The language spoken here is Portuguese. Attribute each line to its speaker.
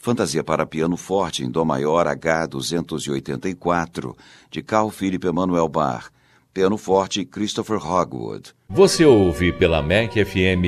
Speaker 1: Fantasia para piano forte em Dó maior H284, de Carl Philipp Emanuel Bach. Piano forte Christopher Hogwood.
Speaker 2: Você ouve pela MEC FM